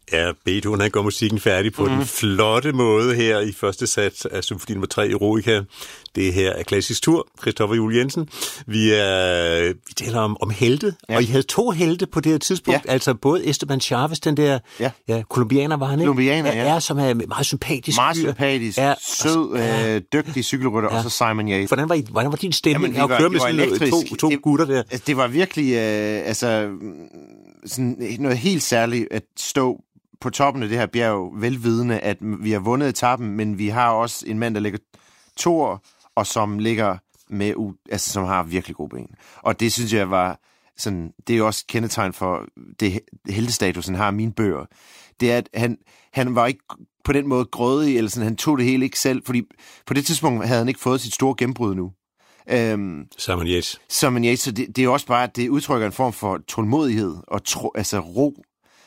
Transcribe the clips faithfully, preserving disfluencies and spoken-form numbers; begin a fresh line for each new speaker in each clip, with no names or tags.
Ja, Beethoven, han går musikken færdig på mm. den flotte måde her i første sats af symfoni nummer tre, Eroica. Det her er klassisk tur, Christoffer Juel Jensen. Vi, er, vi taler om, om helte, ja. Og I havde to helte på det her tidspunkt, ja. Altså både Esteban Chavez, den der ja. Ja, kolumbianer var han, ikke?
Kolumbianer, ja.
Er, som er meget sympatisk.
Meget sympatisk, ja. Sød, ja. øh, dygtig cykelrytter, ja. Og så Simon Yates.
Hvordan var, I, hvordan var din stemning at køre med sådan to, to
det,
gutter der?
Det var virkelig øh, altså, sådan noget helt særligt at stå på toppen af det her bjerg, velvidende, at vi har vundet etappen, men vi har også en mand, der ligger toer, og som ligger med, altså som har virkelig gode ben. Og det synes jeg var sådan, det er jo også kendetegn for det heltestatus, han har i mine bøger. Det er, at han, han var ikke på den måde grådig, eller sådan, han tog det hele ikke selv, fordi på det tidspunkt havde han ikke fået sit store gennembrud nu. Øhm,
Simon Yates.
Simon Yates, så det, det er jo også bare, at det udtrykker en form for tålmodighed og tro, altså ro,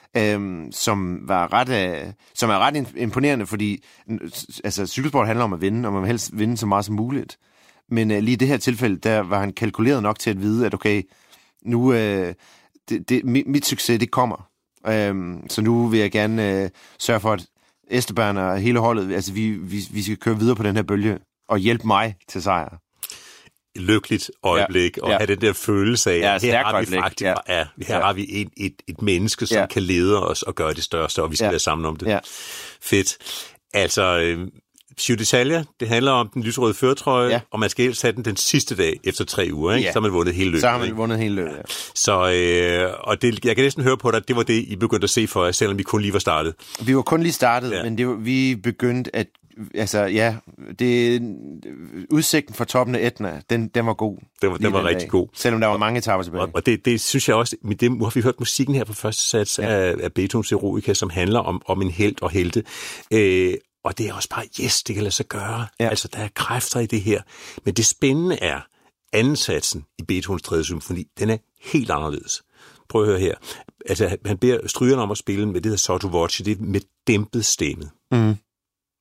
Øhm, som var ret, øh, som er ret imponerende, fordi altså, cykelsport handler om at vinde, og man vil helst vinde så meget som muligt. Men øh, lige i det her tilfælde, der var han kalkuleret nok til at vide, at okay, nu øh, det, det, mit, mit succes, det kommer. Øhm, så nu vil jeg gerne øh, sørge for, at Esteban og hele holdet, altså vi, vi, vi skal køre videre på den her bølge, og hjælpe mig til sejr.
Lykkeligt øjeblik, ja, og ja. Have den der følelse af,
ja,
at her har vi
øjeblik.
faktisk,
ja.
Ja, her ja. Har vi et, et, et menneske, som
ja.
Kan lede os og gøre det største, og vi skal ja. Være sammen om det.
Ja.
Fedt. Altså, øh, Giro d'Italia, det handler om den lyserøde førertrøje, ja. Og man skal helst have den den sidste dag efter tre uger, ikke?
Ja.
Så har man vundet hele løbet.
Så har man vundet hele løbet, ja.
Så, øh, og det, jeg kan næsten høre på dig, at det var det, I begyndte at se for jer, selvom vi kun lige var startet.
Vi var kun lige startet,
ja.
Men det var, vi begyndte at altså, ja, det, udsigten fra toppen af Etna, den, den var god.
Den var, den var rigtig dag, god.
Selvom der var mange etaper tilbage.
Og, og det, det synes jeg også, men det, nu har vi hørt musikken her på første sats ja. af, af Beethovens Eroica, som handler om, om en helt og helte. Øh, og det er også bare, yes, det kan lade sig gøre. Ja. Altså, der er kræfter i det her. Men det spændende er, anden satsen i Beethovens tredje symfoni, den er helt anderledes. Prøv at høre her. Altså, han beder strygerne om at spille med det her sotto voce, det er med dæmpet stemme.
Mm.